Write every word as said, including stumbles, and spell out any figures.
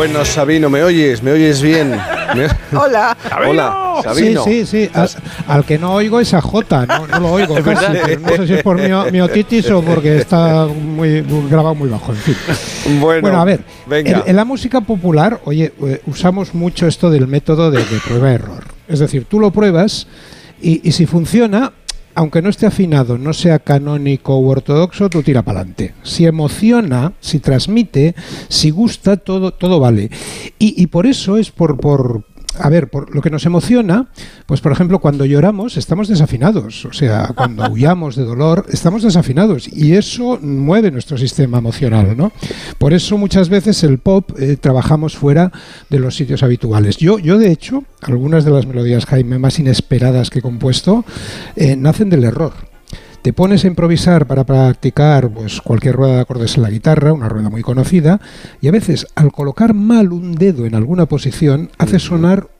Bueno, Sabino, ¿me oyes? ¿Me oyes bien? ¿Me... Hola. Hola, Sabino. Sí, sí, sí. Al, al que no oigo es a Jota, no, no lo oigo casi, pero no sé si es por mi, mi otitis o porque está muy grabado muy bajo, en fin. Bueno, bueno a ver, venga. En, en la música popular, oye, usamos mucho esto del método de, de prueba-error. Es decir, tú lo pruebas y, y si funciona, aunque no esté afinado, no sea canónico u ortodoxo, tú tira para adelante. Si emociona, si transmite, si gusta, todo, todo vale. Y, y por eso es por, por, a ver, por lo que nos emociona, pues por ejemplo, cuando lloramos estamos desafinados. O sea, cuando aullamos de dolor estamos desafinados. Y eso mueve nuestro sistema emocional, ¿no? Por eso muchas veces el pop eh, trabajamos fuera de los sitios habituales. Yo, yo de hecho, algunas de las melodías, Jaime, más inesperadas que he compuesto, eh, nacen del error. Te pones a improvisar para practicar pues, cualquier rueda de acordes en la guitarra, una rueda muy conocida, y a veces al colocar mal un dedo en alguna posición hace sonar